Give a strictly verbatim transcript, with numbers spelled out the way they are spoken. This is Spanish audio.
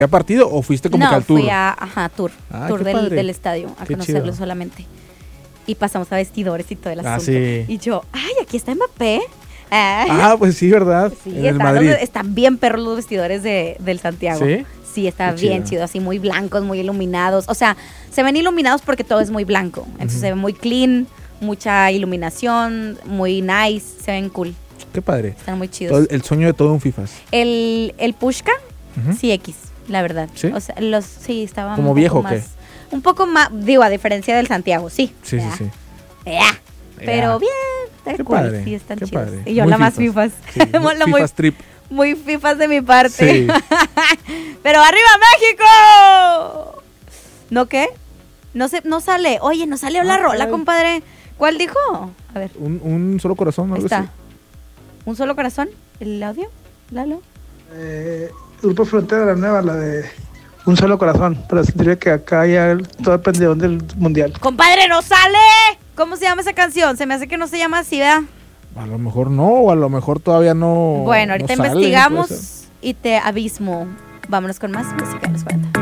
¿A partido o fuiste como no, que al tour? No, fui a, ajá, tour, ah, tour del, del estadio, a qué conocerlo chido. solamente. Y pasamos a vestidores y todo el ah, asunto. Sí. Y yo, ay, aquí está Mbappé. Ah, pues sí, ¿verdad? Sí, en el están, Madrid. los, están bien perros los vestidores de, del Santiago. ¿Sí? Sí, está Qué bien chido. chido, así muy blancos, muy iluminados. O sea, se ven iluminados porque todo es muy blanco. Entonces Uh-huh. se ve muy clean, mucha iluminación, muy nice, se ven cool. Qué padre. Están muy chidos. Todo el, el sueño de todo un FIFAs. El, el Pushka, Uh-huh. sí, X, la verdad. ¿Sí? O sea, los, sí, estaban ¿Como un viejo poco o qué? más, un poco más, digo, a diferencia del Santiago, sí. Sí, Ya, sí, sí. ya. Pero Ya. bien, está Qué cool, padre, sí, están qué chidos. padre. Y yo Muy la más fifas. fifas. Sí, La muy, FIFAs trip. muy fifas de mi parte. Sí. Pero ¡arriba México! ¿No qué? No se, no sale. Oye, no salió la Ah, rola, caray. compadre. ¿Cuál dijo? A ver, Un, un solo corazón, ahí algo está. así. ¿Un solo corazón? ¿El audio? ¿Lalo? Eh, Grupo Frontera, la nueva, la de Un Solo Corazón, para sentir que acá ya el- todo el pendedón del mundial. ¡Compadre, no sale! ¿Cómo se llama esa canción? Se me hace que no se llama así, ¿verdad? A lo mejor no, o a lo mejor todavía no. Bueno, ahorita no sale, investigamos puede ser. y te abismo. Vámonos con más música en los cuarenta.